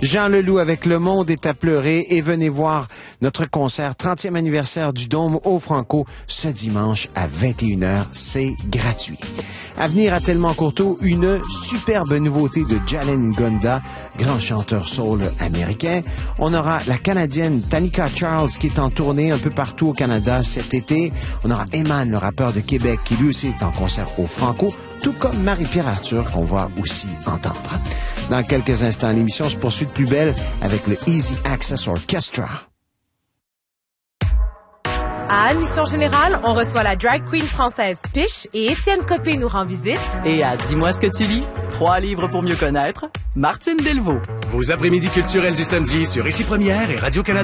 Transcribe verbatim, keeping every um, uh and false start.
Jean Leloup avec Le Monde est à pleurer et venez voir notre concert trentième anniversaire du Dôme au Franco ce dimanche à vingt et une heures. C'est gratuit. À venir à Tellement Courteau, une superbe nouveauté de Jalen Gonda, grand chanteur soul américain. On aura la Canadienne Tanika Charles qui est en tournée un peu partout au Canada cet été. On aura Eman, le rappeur de Québec, qui lui aussi est en concert au Franco, tout comme Marie-Pierre Arthur qu'on va aussi entendre. Dans quelques instants, l'émission se poursuit de plus belle avec le Easy Access Orchestra. À Admission Générale, on reçoit la drag queen française Piche et Étienne Copé nous rend visite. Et à Dis-moi ce que tu lis, trois livres pour mieux connaître, Martine Delvaux. Vos après-midi culturels du samedi sur Ici Première et Radio-Canada.